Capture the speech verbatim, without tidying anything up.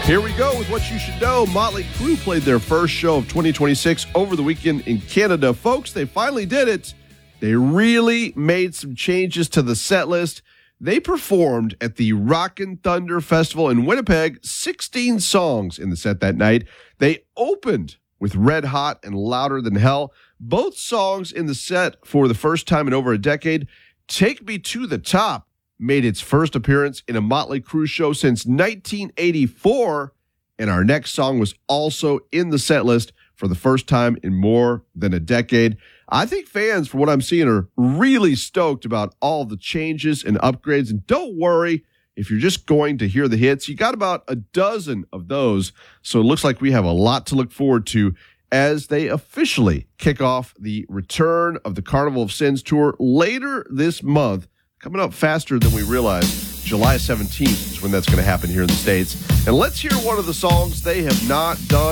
Here we go with what you should know. Motley Crue played their first show of twenty twenty-six over the weekend in Canada. Folks, they finally did it. They really made some changes to the set list. They performed at the Rockin' Thunder Festival in Winnipeg, sixteen songs in the set that night. They opened with Red Hot and Louder Than Hell, both songs in the set for the first time in over a decade. Take Me to the Top made its first appearance in a Motley Crue show since nineteen eighty-four, and our next song was also in the set list for the first time in more than a decade. I think fans, for what I'm seeing, are really stoked about all the changes and upgrades, and don't worry if you're just going to hear the hits. You got about a dozen of those, so it looks like we have a lot to look forward to as they officially kick off the Return of the Carnival of Sins tour later this month. Coming up faster than we realize. July seventeenth is when that's going to happen here in the States. And let's hear one of the songs they have not done